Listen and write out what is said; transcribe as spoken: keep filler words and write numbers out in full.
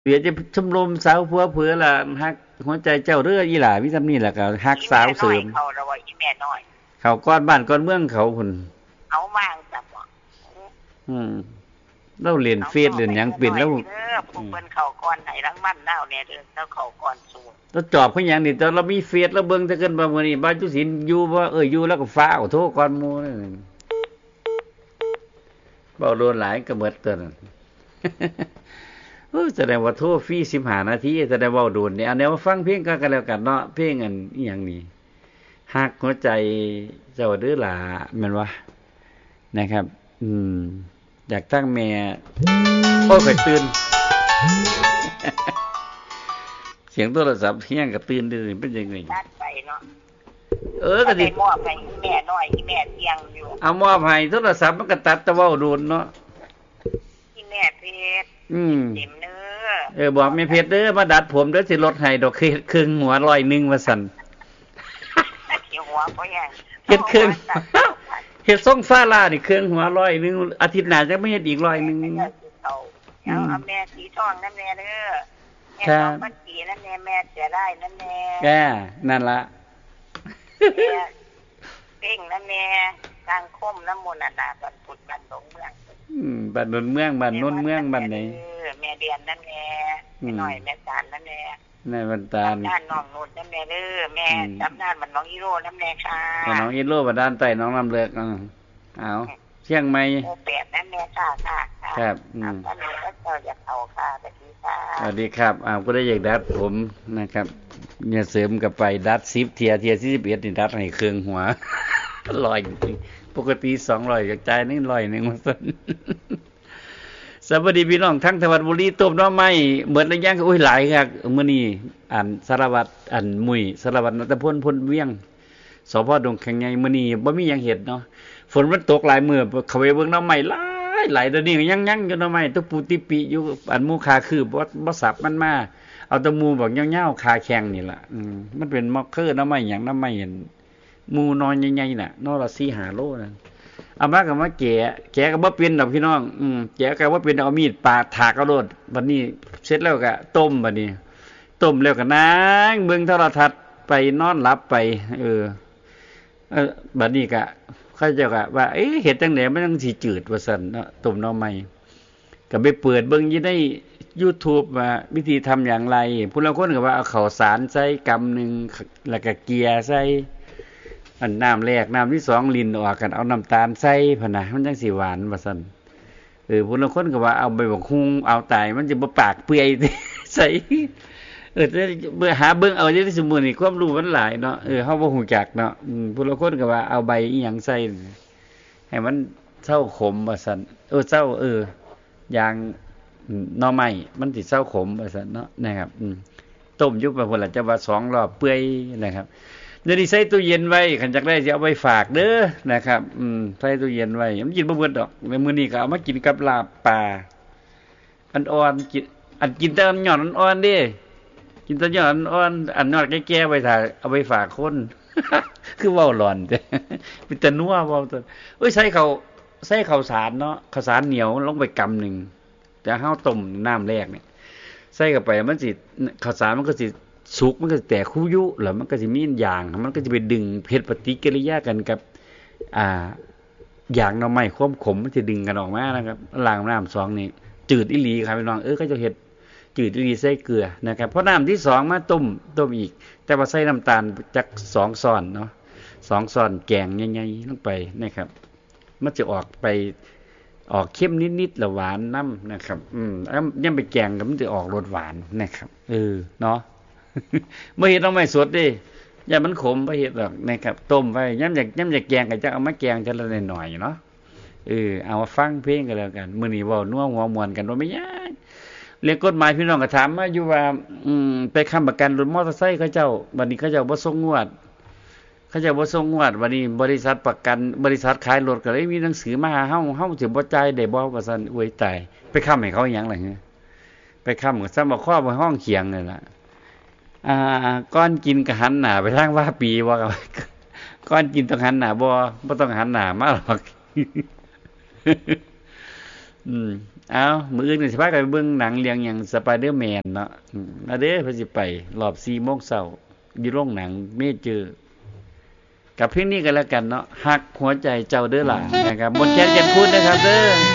เดี๋ยวจะชมรมสาวผัวเผือล่ะฮักหัวใจเจ้าเรืออีหล่ามีซำนี้ล่ะก็ฮักอีสาวแม่น้อยเสริมเขาแล้วว่าอีแม่น้อยเขาก้อนบ้านก้อนเมืองเขาพุ่นเอาว่างจับบ่อืมเราเล่นเอาเฟซต่อไปเล่นหยังแม่เป็นแล้วน้อยเด้อผู้เพิ่นเข้าก่อนให้รางวัลดาวแน่เด้อแล้วเข้าก่อนสู้เราจอบเขาหยังนี่แต่เรามีเฟซเราเบิ่งแต่เกินว่ามื้อนี้บ้านจุศิลป์อยู่บ่เอ้ยอยู่แล้วก็ฟ้าวโทรก่อนหมู่นั่นเว้าโลนหลายก็หมดตัวนั้น เออแสดงว่าโทรฟรีสิบห้านาทีแสดงเว้าโดนนี่อันนี้มาฟังเพลงกันก็แล้วกันเนาะเพลงอันอีหยังนี่ฮักหัวใจเจ้าเด้อหล่าแม่นบ่นะครับอืมอยากทั้งแม่โอ้ยข่อยตื่น เสียงโทรศัพท์เฮียงก็ตื่นดื้อเป็นจังไงจัดไปเนาะเออก็ก็สิได้มอบให้อีแม่น้อยอีแม่เที่ยงอยู่เอามอบให้โทรศัพท์มันก็ตัดแต่เว้าโดนเนาะอีแม่เพชรอืมเต็มเด้อเออบอกแม่เพชรเด้อมาดัดผมเด้อสิลดให้ดอกครึ่งหัวร้อยหนึ่งว่าซั่นเขียวหัวบ่แห้งเฮ็ดครึ่งเฮ็ดทรงซาลานี่ครึ่งหัวร้อยหนึ่งอาทิตย์หน้าจะไม่เฮ็ดอีกร้อยหนึ่งเอาเอาเอาแม่สีทองนั่นแม่เด้อแม่ทองมันสีนั่นแม่แม่เสียได้นั่นแม่แกนั่นล่ะแม่เพ่งนั่นแม่ทางคมน้ำมนต์น่ะบัดพุทธบัดสงเมืองอืมบ้านโนนเมืองบ้านโนนเมืองบ้านไหนแม่เดือนนั่นแม่แม่น้อยแม่จานนั่นแม่ในบ้านตาลด้านน้องนุชนั่นแม่เด้อแม่จำด้านมันน้องอีโร่นั่นแม่ค่ะน้องอีโร่บ้านด้านใต้น้องลำเลิกอ่าเอาเชียงใหม่โอ้แปดนั่นแม่ค่ะค่ะครับอืมท่านนี้ก็เจ้าอยากเอาค่ะสวัสดีค่ะสวัสดีครับอ้าวก็ได้อยากดัดผมนะครับเนี่ยเสริมกับไปดัดสิบเทียเทียสิบเอ็ดนี่ดัดให้เครื่องหัวลอยจริงปกติสองร้อยจากใจนี่ร้อยหนึ่งมาสั่นสวัสดีพี่น้องทั้งจังหวัดบุรีต้มน้อไม้เหมือนระยะอุ้ยหลายครับมื้อนี้อ่านสารวัตรอ่านมุยสารวัตรนัตพลพลเวียงสพดงแข็งใหญ่มื้อนี้บ่มีหยังเฮ็ดเนาะฝนมันตกหลายมื้อเข้าไปเบิ่งน้อไม้หลายหลายเดี๋ยวนี้ยังยังอยู่น้อไม้ตุปูติปิอยู่อันหมู่คาคือบ่บ่สับมันมาเอาแตะมูบอกยาวๆคาแข้งนี่ล่ะอืมมันเป็นมอกคือน้อไม้หยังน้อไม้เห็นหมู่นอนใหญ่ๆน่ะนอละสี่ห้าโลนั่นเอามาก็มาแกะแกะก็บ่เป็นดอกพี่น้องอืมแกะก็บ่เป็นเอามีดปาดถากเอาโลดบัดนี้เสร็จแล้วก็ต้มบัดนี้ต้มแล้วก็นั่งเบิ่งโทรทัศน์ไปนอนหลับไปเออเออบัดนี้ก็เขาเจ้าก็ว่าเอ๊ะเฮ็ดจังได๋มันจังสิจืดว่าซั่นเนาะต้มหน่อไม้ก็ไปเปิดเบิ่งอยู่ใน YouTube ว่าวิธีทำอย่างไรผู้ลางคนก็ว่าเอาข้าวสารใส่กำนึงแล้วก็เกลือใส่อันน้ำแรกน้ำที่สองลิ้นออกกันเอาน้ำตาลใส่พุ่นน่ะมันจังสิหวานว่าซั่นเออผู้ลางคนก็ว่าเอาใบบักฮุงเอาตายมันจะบ่ปากเปื่อยใส่เออเบิ่งหาเบิ่งเอาอยู่ในสมุนนี่ความรู้มันหลายเนาะเออเฮาบ่ฮู้จักเนาะอืมผู้ลางคนก็ว่าเอาใบอีหยังใส่ให้มันเซาขมว่าซั่นเออเซาเอออย่างหน่อไม้มันสิเซาขมว่าซั่นเนาะนะครับอืมต้มอยู่ไปพุ่นล่ะจะว่าสองรอบเปื่อยนะครับเดี๋ยวนี้ใส่ตู้เย็นไว้คันจักได้สิเอาไปฝากเด้อนะครับอืมใส่ตู้เย็นไว้มันกินบ่เบิดดอกในมื้อนี้ก็เอามากินกับลาบปลาอันอ่อนกินอันกินแต่อันหย่อนอ่อนเด้กินแต่หย่อนอ่อนอันนอดแก่ๆไว้ถ้าเอาไปฝากคนคือเว้าหลอนเด้เป็นตะนัวเว้าตะเอ้ยใส่ข้าวใส่ข้าวสารเนาะข้าวสารเหนียวลงไปกำนึงแต่เฮาต้มน้ำแรกนี่ใส่เข้าไปมันสิข้าวสารมันก็สิสุกมันก็แตกคุยุแล้วมันก็สิมีอย่างมันก็จะไปดึงเฮ็ดปฏิกิริยากันกับอ่าอย่างหน่อไม้ความขมมันสิดึงกันออกมานะครับล้างน้ำสองนี่จืดอีหลีครับพี่น้องเออเขาจะเฮ็ดจืดอีหลีใส่เกลือนะครับพอน้ำที่สองมาต้มต้มอีกแต่ว่าใส่น้ำตาลจักสองช้อนเนาะสองช้อนแกงใหญ่ๆลงไปนะครับมันจะออกไปออกเค็มนิดๆแล้วหวานน้ำนะครับอืมยังไปแกงก็มันจะออกรสหวานนะครับเออเนาะบ่เฮ็ดเอาไม้สดเด้อย่ามันขมบ่เฮ็ดดอกนะครับต้มไว้ยามอยากยามอยากแกงก็จะเอามาแกงจักละหน่อยๆเนาะเออเอามาฟังเพลงกันแล้วกันมื้อนี้เว้านัวหัวม่วนกันว่าไม่ยากเรื่องกฎหมายพี่น้องก็ถามมาอยู่ว่าอืมไปค้ำประกันรถมอเตอร์ไซค์เขาเจ้าบัดนี้เขาเจ้าบ่ส่งงวดเขาเจ้าบ่ส่งงวดบัดนี้บริษัทประกันบริษัทขายรถก็เลยมีหนังสือมาหาเฮาเฮาสิบ่จ่ายได้บ่ว่าซั่นโอ้ยตายไปค้ำให้เขาหยังล่ะฮะไปค้ำก็ซ้ำบ่ข้อบ่ห้องเคียงนั่นล่ะอ่าก่อนกินก็หันหน้าไปทางว่าปีว่าก่อนกินต้องหันหน้าบ่บ่ต้องหันหน้ามาหรอกอืมเอามื้ออื่นก็สิพากันไปเบิ่งหนังเรื่องหยัง Spider-Man เนาะอืมเอาเด้อเพิ่นสิไปรอบ สี่โมงเช้าอยู่โรงหนังเมเจอร์กับเพลงนี้ก็แล้วกันเนาะฮักหัวใจเจ้าเด้อล่ะนะครับมนต์แคนแก่นคูนนะครับเด้อ